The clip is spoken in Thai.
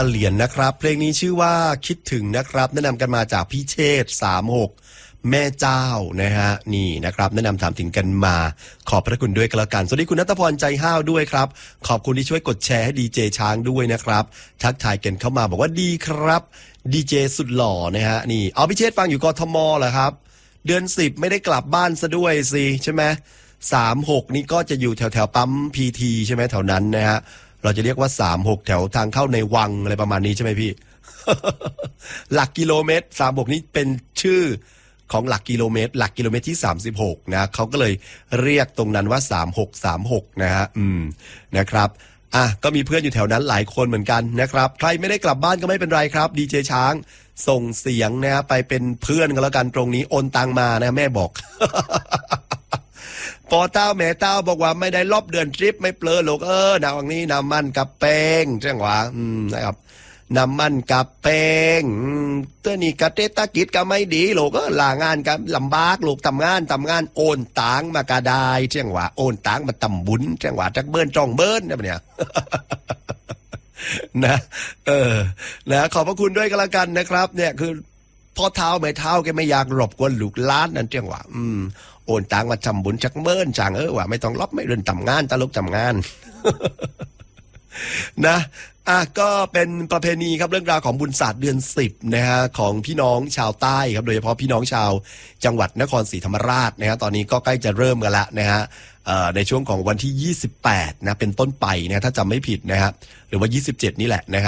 เหรียญนะครับเพลงนี้ชื่อว่าคิดถึงนะครับแนะนำกันมาจากพี่เชษ36แม่เจ้านะฮะนี่นะครับแนะนำถามถึงกันมาขอบพระคุณด้วยกันละกันสวัสดีคุณณัฐพรใจห้าวด้วยครับขอบคุณที่ช่วยกดแชร์ให้ดีเจช้างด้วยนะครับทักทายกันเข้ามาบอกว่าดีครับดีเจสุดหล่อนะฮะนี่เอาพี่เชษฟังอยู่กทมเหรอครับเดือน10ไม่ได้กลับบ้านซะด้วยสิใช่ไหม36นี่ก็จะอยู่แถวปั๊มพีทีใช่ไหมแถวนั้นนะฮะเราจะเรียกว่า36แถวทางเข้าในวังอะไรประมาณนี้ใช่ไหมพี่ หลักกิโลเมตร36นี้เป็นชื่อของหลักกิโลเมตรที่36นะเขาก็เลยเรียกตรงนั้นว่า36นะฮะนะครับก็มีเพื่อนอยู่แถวนั้นหลายคนเหมือนกันนะครับใครไม่ได้กลับบ้านก็ไม่เป็นไรครับดีเจช้างส่งเสียงนะฮะไปเป็นเพื่อนกันแล้วกันตรงนี้โอนตังมานะแม่บอก ปอเต้าแม่เต้าบอกว่าไม่ได้ลบเดือนทริปไม่เปลือหรอกนาวันนี้น้ำมันกับแป้งใช่ไหมนะครับน้ำมันกับแป้งตัวนี้กระเตตะกิจก็ไม่ดีหรอกลางานกันลำบากลูกทำงานโอนตังมากระไดใช่ไหมโอนตังมาตำบุญใช่ไหมจักเบิ้ลจ้องเบิ้ลเนี่ย นะนะขอบพระคุณด้วยกันละกันนะครับเนี่ยคือพ่อเท้าแม่เท้าแกไม่อยากรบกวนลูกล้านนั่นเจ้าว่าโอนตังมาทำบุญจักเบิ้ลจังว่าไม่ต้องรับไม่เดินทำงานตลกทำงาน นะก็เป็นประเพณีครับเรื่องราวของบุญศาสตร์เดือน10นะฮะของพี่น้องชาวใต้ครับโดยเฉพาะพี่น้องชาวจังหวัดนครศรีธรรมราชนะฮะตอนนี้ก็ใกล้จะเริ่มกันละนะฮะในช่วงของวันที่28นะเป็นต้นไปนะถ้าจำไม่ผิดนะฮะหรือว่า27นี่แหละนะฮะ